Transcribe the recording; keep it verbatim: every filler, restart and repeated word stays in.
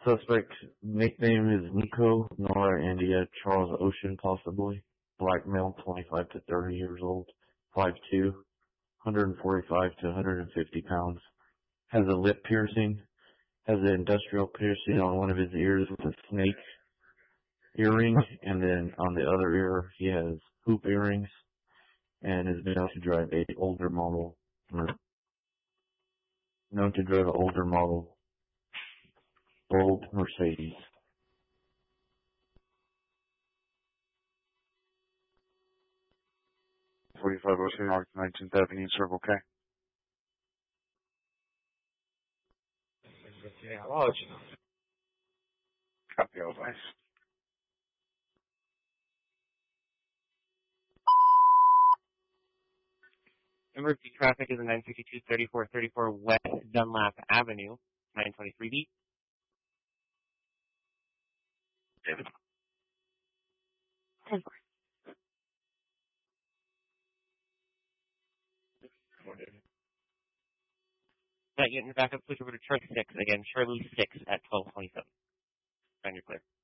Suspect nickname is Nico, Nora, India, Charles Ocean possibly. Black male, twenty-five to thirty years old, five two, one forty-five to one fifty pounds. Has a lip piercing, has an industrial piercing on one of his ears with a snake earring, and then on the other ear he has hoop earrings, and is known to drive a older model, or known to drive an older model, old Mercedes. forty-five Ocean North, nineteenth Avenue, Circle K. Yeah, I'll let you know. Copy all advice. Emergency traffic is in nine fifty-two thirty-four thirty-four West Dunlap Avenue, nine twenty-three B. David. ten four. That unit backup, switch over to Charlie six. Again, Charlie six at twelve twenty-seven. And you're clear.